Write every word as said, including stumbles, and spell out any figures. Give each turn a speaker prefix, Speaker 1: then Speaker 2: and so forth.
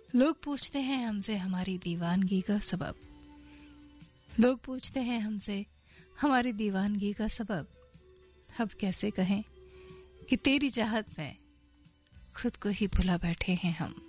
Speaker 1: लोग पूछते हैं हमसे हमारी दीवानगी का सबब। लोग पूछते हैं हमसे हमारी दीवानगी का सबब। अब कैसे कहें कि तेरी चाहत में खुद को ही भुला बैठे हैं हम।